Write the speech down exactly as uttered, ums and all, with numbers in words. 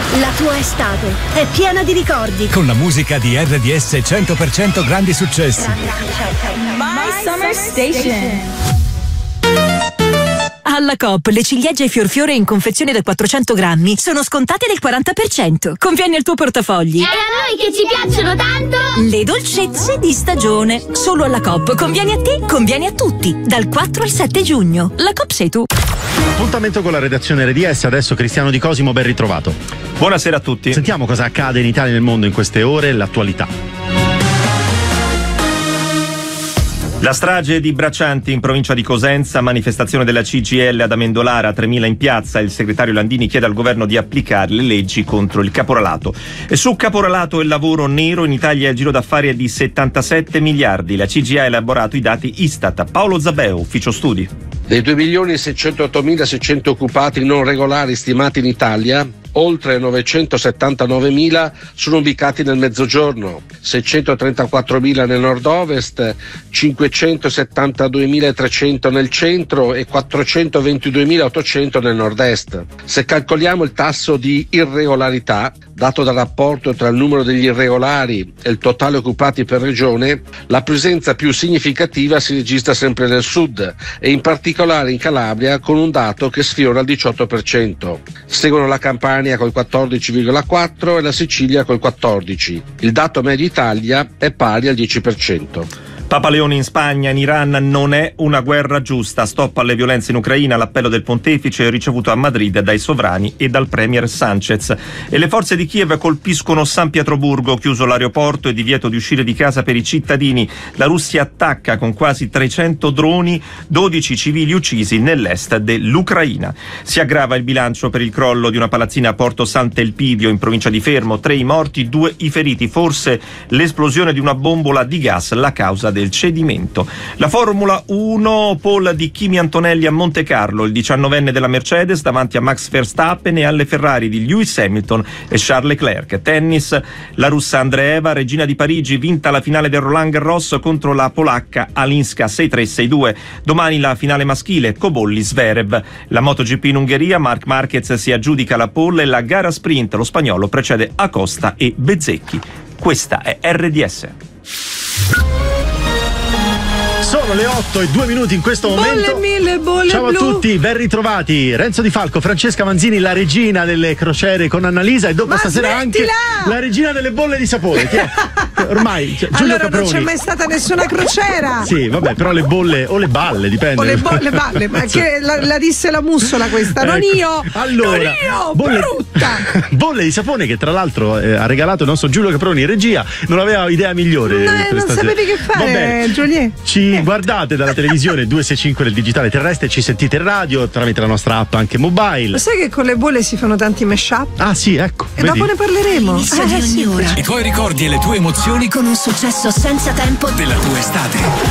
La tua estate è piena di ricordi. Con la musica di R D S cento per cento grandi successi. My Summer Station. Alla Coop le ciliegie Fiorfiore in confezione da quattrocento grammi sono scontate del quaranta per cento. Conviene al tuo portafogli. E a noi che ci piacciono tanto! Le dolcezze di stagione. Solo alla Coop. Conviene a te, conviene a tutti. Dal quattro al sette giugno. La Coop sei tu. Appuntamento con la redazione R D S. Adesso Cristiano Di Cosimo, ben ritrovato. Buonasera a tutti. Sentiamo cosa accade in Italia e nel mondo in queste ore, l'attualità. La strage di Braccianti in provincia di Cosenza, manifestazione della C G I L ad Amendolara, tremila in piazza. Il segretario Landini chiede al governo di applicare le leggi contro il caporalato. E su caporalato e lavoro nero, in Italia il giro d'affari è di settantasette miliardi. La C G I ha elaborato i dati Istat. Paolo Zabeo, ufficio studi. Dei due milioni seicentottomilaseicento occupati non regolari stimati in Italia, oltre novecentosettantanovemila sono ubicati nel mezzogiorno, seicentotrentaquattromila nel nord-ovest, cinquecentosettantaduemilatrecento nel centro e quattrocentoventiduemilaottocento nel nord-est. Se calcoliamo il tasso di irregolarità, dato dal rapporto tra il numero degli irregolari e il totale occupati per regione, la presenza più significativa si registra sempre nel sud e in particolare in Calabria, con un dato che sfiora il diciotto per cento. Seguono la Campania col quattordici virgola quattro e la Sicilia col quattordici. Il dato medio Italia è pari al dieci per cento. Papa Leone in Spagna, in Iran non è una guerra giusta, stop alle violenze in Ucraina, l'appello del pontefice ricevuto a Madrid dai sovrani e dal premier Sanchez. E le forze di Kiev colpiscono San Pietroburgo, chiuso l'aeroporto e divieto di uscire di casa per i cittadini. La Russia attacca con quasi trecento droni, dodici civili uccisi nell'est dell'Ucraina. Si aggrava il bilancio per il crollo di una palazzina a Porto Sant'Elpidio in provincia di Fermo, tre i morti, due i feriti, forse l'esplosione di una bombola di gas la causa del del cedimento. La Formula uno, pole di Kimi Antonelli a Monte Carlo, il diciannovenne della Mercedes davanti a Max Verstappen e alle Ferrari di Lewis Hamilton e Charles Leclerc. Tennis, la russa Andreeva, regina di Parigi, vinta la finale del Roland Garros contro la polacca Alinska sei tre sei due. Domani la finale maschile, Cobolli Zverev. La MotoGP in Ungheria, Marc Marquez si aggiudica la pole e la gara sprint, lo spagnolo precede Acosta e Bezzecchi. Questa è R D S. Sono le otto e due minuti in questo momento. Bolle mille, bolle Ciao blu. a tutti, ben ritrovati. Renzo Di Falco, Francesca Manzini, la regina delle crociere con Annalisa e dopo Ma stasera smettila! anche la regina delle bolle di sapone. Chi è? Ormai cioè, Giulio allora Caproni. non c'è mai stata nessuna crociera. Sì, vabbè, però le bolle o le balle, dipende. O le bolle, balle, ma che la, la disse la mussola questa, non Ecco. io. Allora, non io, bolle, brutta. bolle di sapone che tra l'altro eh, ha regalato il nostro Giulio Caproni in regia, non aveva idea migliore. No, per non stasera. sapevi che fare, Giuliè. Ci eh. guardate dalla televisione due sei cinque del digitale terrestre, ci sentite in radio tramite la nostra app anche mobile. Lo sai che con le bolle si fanno tanti mashup? Ah sì, ecco. E vedi? dopo ne parleremo. L'inizio di ogni ora. I tuoi ricordi e le tue emozioni Con un successo senza tempo della tua estate.